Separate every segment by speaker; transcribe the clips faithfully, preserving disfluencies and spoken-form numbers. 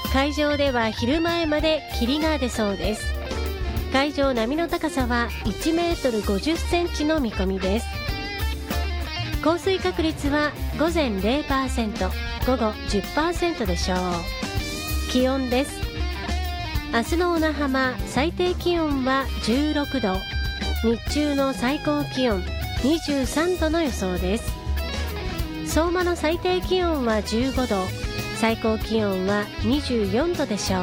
Speaker 1: 海上では昼前まで霧が出そうです。海上波の高さはいちメートルごじゅっセンチの見込みです。降水確率は午前 ゼロパーセント、午後 じゅっパーセント でしょう。気温です。明日の小名浜、最低気温はじゅうろくど、日中の最高気温にじゅうさんどの予想です。相馬の最低気温はじゅうごど、最高気温はにじゅうよんどでしょう。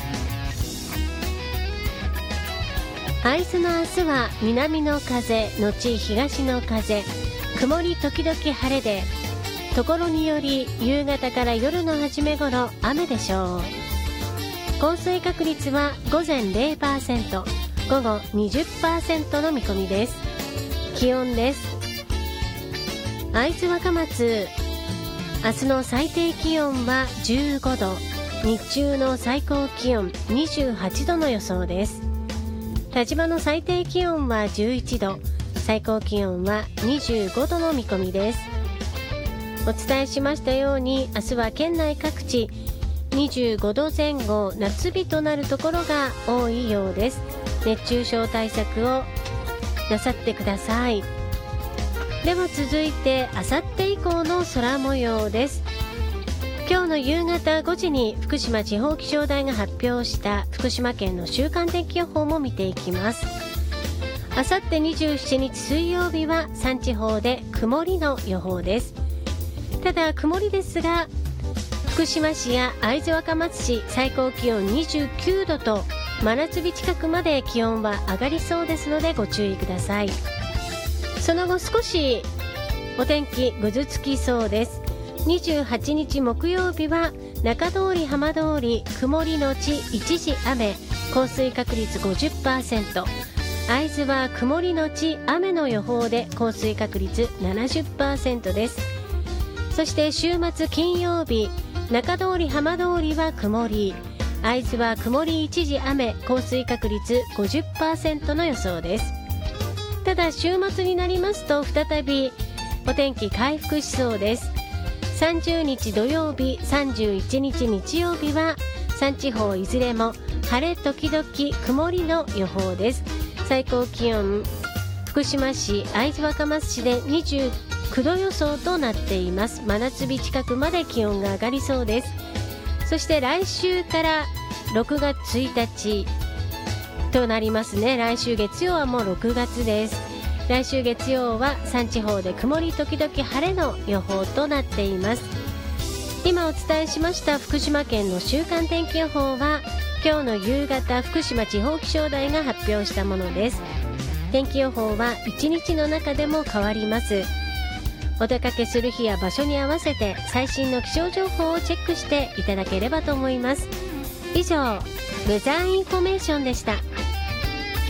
Speaker 1: 会津の明日は南の風のち東の風、曇り時々晴れで、ところにより夕方から夜の初め頃雨でしょう。降水確率は午前 ゼロパーセント、午後 にじゅっパーセント の見込みです。気温です。会津若松、明日の最低気温はじゅうごど、日中の最高気温にじゅうはちどの予想です。田島の最低気温はじゅういちど、最高気温はにじゅうごどの見込みです。お伝えしましたように、明日は県内各地にじゅうごどぜん後、夏日となるところが多いようです。熱中症対策をなさってください。では続いて、あさって以降の空模様です。今日の夕方ごじに福島地方気象台が発表した福島県の週間天気予報も見ていきます。あさってにじゅうしちにち水曜日は山地方で曇りの予報です。ただ曇りですが、福島市や会津若松市最高気温にじゅうきゅうどと真夏日近くまで気温は上がりそうですのでご注意ください。その後少しお天気ぐずつきそうです。にじゅうはちにち木曜日は中通り浜通り曇りのち一時雨、降水確率 ごじゅっパーセント、会津は曇りのち雨の予報で降水確率 ななじゅっパーセント です。そして週末金曜日、中通り浜通りは曇り、会津は曇り一時雨、降水確率 ごじゅっパーセント の予想です。ただ週末になりますと再びお天気回復しそうです。さんじゅうにち土曜日、さんじゅういちにち日曜日は山地方いずれも晴れ時々曇りの予報です。最高気温、福島市、会津若松市でにじゅうきゅうど予想となっています。真夏日近くまで気温が上がりそうです。そして来週からろくがつついたちとなりますね。来週月曜はもうろくがつです。来週月曜は山地方で曇り時々晴れの予報となっています。今お伝えしました福島県の週間天気予報は今日の夕方、福島地方気象台が発表したものです。天気予報はいちにちの中でも変わります。お出かけする日や場所に合わせて最新の気象情報をチェックしていただければと思います。以上、ウェザーインフォメーションでした。